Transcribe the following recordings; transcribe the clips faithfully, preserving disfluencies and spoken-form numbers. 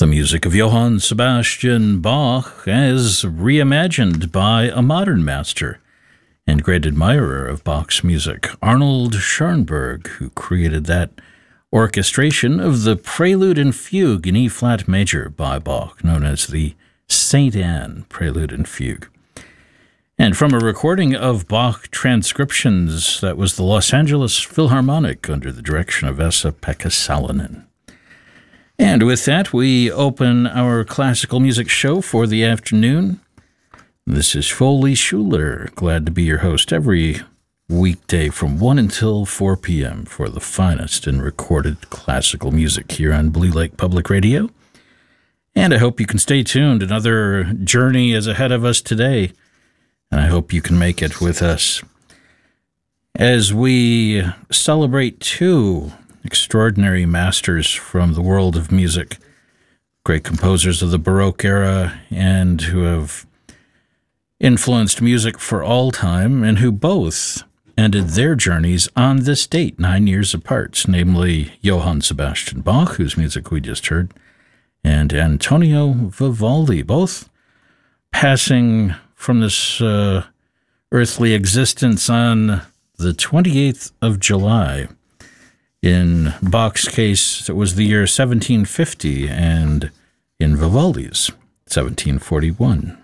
The music of Johann Sebastian Bach as reimagined by a modern master and great admirer of Bach's music, Arnold Schoenberg, who created that orchestration of the Prelude and Fugue in E-flat major by Bach, known as the Saint Anne Prelude and Fugue. And from a recording of Bach transcriptions, that was the Los Angeles Philharmonic under the direction of Esa-Pekka Salonen. And with that, we open our classical music show for the afternoon. This is Foley Schuler, glad to be your host every weekday from one until four p.m. for the finest in recorded classical music here on Blue Lake Public Radio. And I hope you can stay tuned. Another journey is ahead of us today, and I hope you can make it with us as we celebrate two extraordinary masters from the world of music, great composers of the Baroque era, and who have influenced music for all time, and who both ended their journeys on this date, nine years apart, namely Johann Sebastian Bach, whose music we just heard, and Antonio Vivaldi, both passing from this uh, earthly existence on the twenty-eighth of July. In Bach's case, it was the year seventeen fifty, and in Vivaldi's, seventeen forty-one.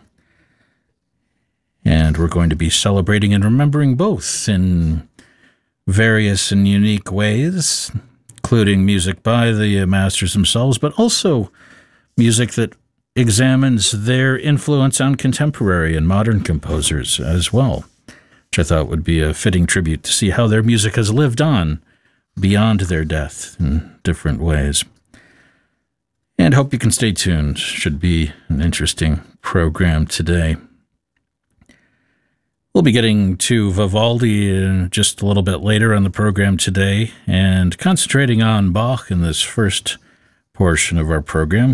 And we're going to be celebrating and remembering both in various and unique ways, including music by the masters themselves, but also music that examines their influence on contemporary and modern composers as well, which I thought would be a fitting tribute to see how their music has lived on beyond their death in different ways. And hope you can stay tuned. Should be an interesting program today. We'll be getting to Vivaldi just a little bit later on the program today, and concentrating on Bach in this first portion of our program.